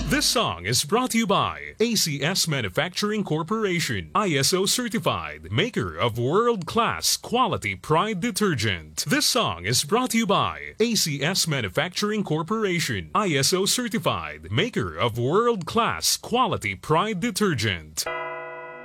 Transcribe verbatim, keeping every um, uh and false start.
This song is brought to you by A C S Manufacturing Corporation, I S O certified, maker of world-class quality Pride detergent. This song is brought to you by A C S Manufacturing Corporation, I S O certified, maker of world-class quality Pride detergent.